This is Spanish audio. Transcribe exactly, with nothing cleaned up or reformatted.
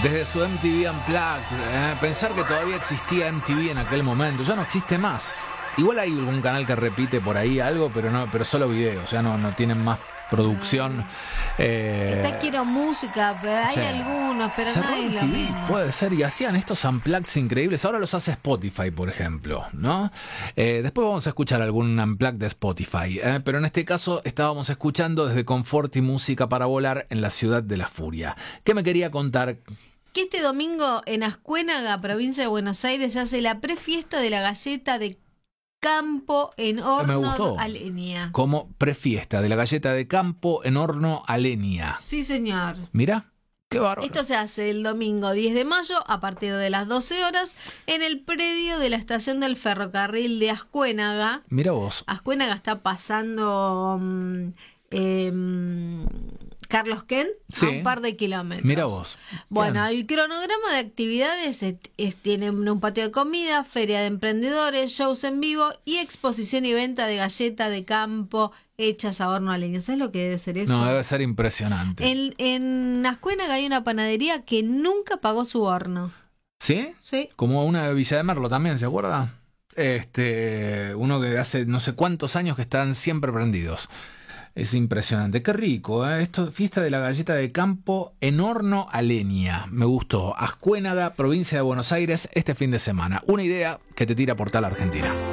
Desde su M T V Unplugged, eh, pensar que todavía existía M T V en aquel momento, ya no existe más. Igual hay algún canal que repite por ahí algo, pero no, pero solo videos, ya no, no tienen más producción. Eh, Está Quiero Música, pero hay sí. algunos, pero Cerró no es M lo T V, mismo. puede ser, y hacían estos unplugs increíbles. Ahora los hace Spotify, por ejemplo, ¿no? Eh, después vamos a escuchar algún unplug de Spotify, ¿eh? Pero en este caso estábamos escuchando desde Confort y Música para Volar en la Ciudad de la Furia. ¿Qué me quería contar? Que este domingo en Ascuénaga, provincia de Buenos Aires, se hace la prefiesta de la galleta de campo en Me horno gustó. a leña. Como prefiesta de la galleta de campo en horno a leña. Sí, señor. Mira, qué bárbaro. Esto se hace el domingo diez de mayo a partir de las doce horas en el predio de la estación del ferrocarril de Ascuénaga. Mira vos. Ascuénaga está pasando um, eh, Carlos Kent Sí. a un par de kilómetros. Mira vos. Bueno, Bien. el cronograma de actividades es, es- tiene un patio de comida, feria de emprendedores, shows en vivo y exposición y venta de galleta de campo hechas a horno a leña. ¿Sabes lo que debe ser eso? No, debe ser impresionante. En, en Ascuénaga hay una panadería que nunca pagó su horno. ¿Sí? Sí. Como una de Villa de Merlo también, ¿se acuerda? Este, uno que hace no sé cuántos años que están siempre prendidos. Es impresionante, qué rico, ¿eh? Esto, fiesta de la galleta de campo en horno a leña. Me gustó. Ascuénaga, provincia de Buenos Aires, este fin de semana. Una idea que te tira Portal Argentina.